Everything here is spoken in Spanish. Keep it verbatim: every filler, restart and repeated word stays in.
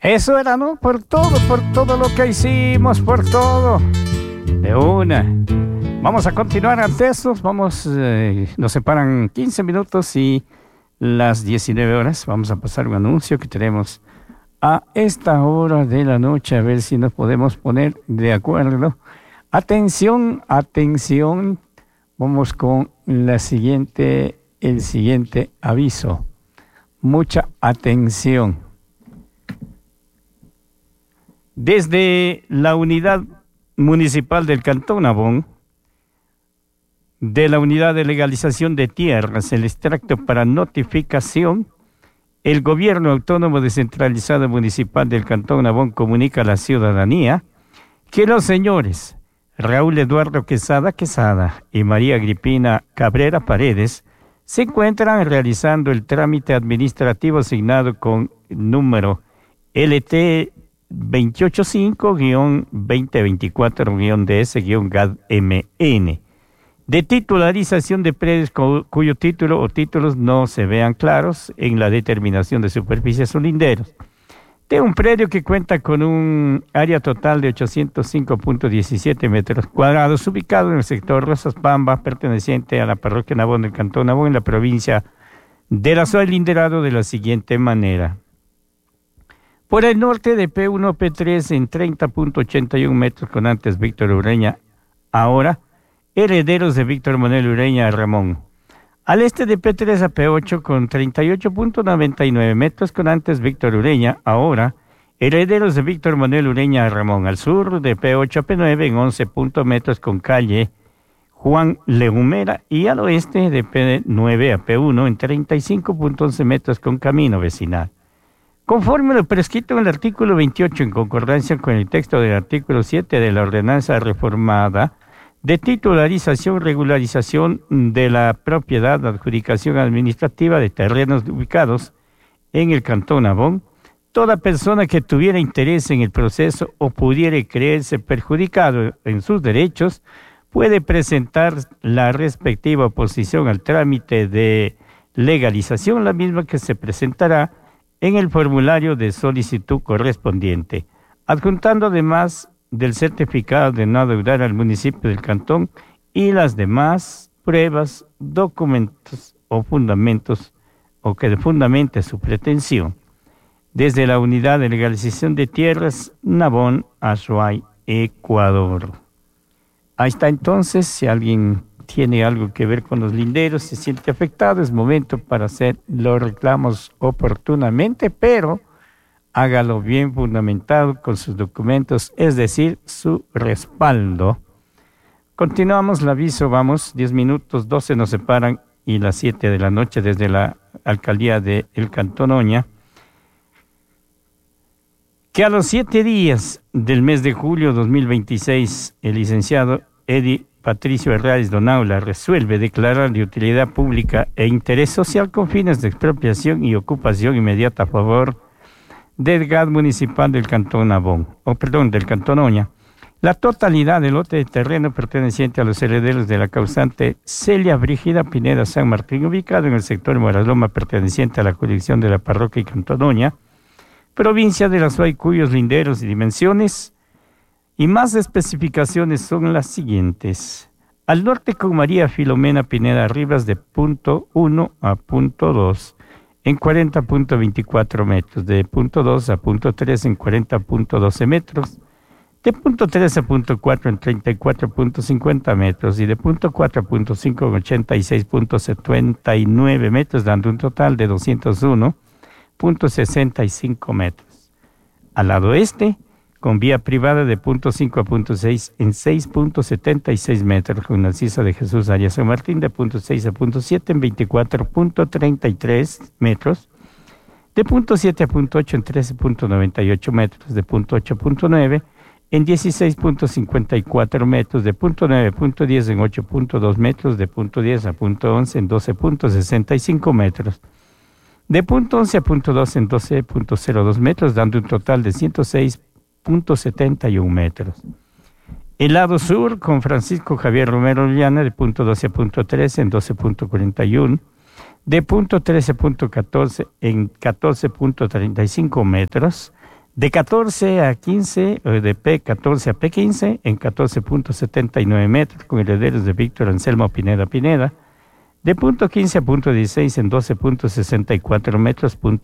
Eso era, ¿no? Por todo, por todo lo que hicimos, por todo. De una. Vamos a continuar ante estos. Vamos, eh, nos separan quince minutos y las diecinueve horas. Vamos a pasar un anuncio que tenemos a esta hora de la noche. A ver si nos podemos poner de acuerdo. Atención, atención. Vamos con la siguiente, el siguiente aviso. Mucha atención. Desde la unidad municipal del Cantón Nabón, de la unidad de legalización de tierras, el extracto para notificación, el gobierno autónomo descentralizado municipal del Cantón Nabón comunica a la ciudadanía que los señores Raúl Eduardo Quesada Quesada y María Agripina Cabrera Paredes se encuentran realizando el trámite administrativo asignado con número L T dos ochenta y cinco guión veinte veinticuatro guión D S guión G A D M N de titularización de predios cuyo título o títulos no se vean claros en la determinación de superficies o linderos, de un predio que cuenta con un área total de ochocientos cinco punto diecisiete metros cuadrados, ubicado en el sector Rosas Pamba, perteneciente a la parroquia Nabón del Cantón Nabón, en la provincia de la Suárez, linderado de la siguiente manera. Por el norte de P uno P tres en treinta punto ochenta y uno metros con antes Víctor Ureña, ahora herederos de Víctor Manuel Ureña Ramón. Al este de P tres a P ocho con treinta y ocho punto noventa y nueve metros con antes Víctor Ureña, ahora herederos de Víctor Manuel Ureña Ramón. Al sur de P ocho a P nueve en once metros con calle Juan Leumera, y al oeste de P nueve a P uno en treinta y cinco punto once metros con camino vecinal. Conforme lo prescrito en el artículo veintiocho, en concordancia con el texto del artículo siete de la ordenanza reformada de titularización, regularización de la propiedad, adjudicación administrativa de terrenos ubicados en el Cantón Nabón, toda persona que tuviera interés en el proceso o pudiera creerse perjudicado en sus derechos puede presentar la respectiva oposición al trámite de legalización, la misma que se presentará en el formulario de solicitud correspondiente, adjuntando además del certificado de no adeudar al municipio del cantón y las demás pruebas, documentos o fundamentos o que fundamente su pretensión. Desde la unidad de legalización de tierras, Nabón, Azuay, Ecuador. Ahí está entonces, si alguien tiene algo que ver con los linderos, se siente afectado, es momento para hacer los reclamos oportunamente, pero hágalo bien fundamentado con sus documentos, es decir, su respaldo. Continuamos el aviso, vamos, diez minutos, doce nos separan y las siete de la noche desde la alcaldía de El Cantón Oña, que a los siete días del mes de julio dos mil veintiséis, el licenciado Edi Patricio Herrades Donaula resuelve declarar de utilidad pública e interés social con fines de expropiación y ocupación inmediata a favor del G A D municipal del Cantón Nabón, o perdón, del Cantón Oña, la totalidad del lote de terreno perteneciente a los herederos de la causante Celia Brígida Pineda San Martín, ubicado en el sector Moraloma, perteneciente a la jurisdicción de la parroquia y Cantón Oña, provincia de la Suárez, cuyos linderos y dimensiones y más especificaciones son las siguientes. Al norte con María Filomena Pineda Rivas de punto uno a punto dos en cuarenta punto veinticuatro metros, de punto dos a punto tres en cuarenta punto doce metros, de punto tres a punto cuatro en treinta y cuatro punto cincuenta metros y de punto cuatro a punto cinco en ochenta y seis punto setenta y nueve metros, dando un total de doscientos uno punto sesenta y cinco metros. Al lado oeste, con vía privada de punto cinco a punto seis en seis punto setenta y seis metros, con Narcisa de Jesús Arias San Martín de punto seis a punto siete en veinticuatro punto treinta y tres metros, de punto siete a punto ocho en trece punto noventa y ocho metros, de punto ocho a punto nueve en dieciséis punto cincuenta y cuatro metros, de punto nueve a punto diez en ocho punto dos metros, de punto diez a punto once en doce punto sesenta y cinco metros, de punto once a punto doce en doce punto cero dos metros, dando un total de ciento seis punto setenta y uno metros. El lado sur, con Francisco Javier Romero Llana, de punto doce a punto trece en doce punto cuarenta y uno, de punto trece a punto catorce en catorce punto treinta y cinco metros, De catorce a quince, o de P catorce a P quince, en catorce punto setenta y nueve metros, con herederos de Víctor Anselmo Pineda Pineda. De punto quince a punto dieciséis en doce punto sesenta y cuatro metros.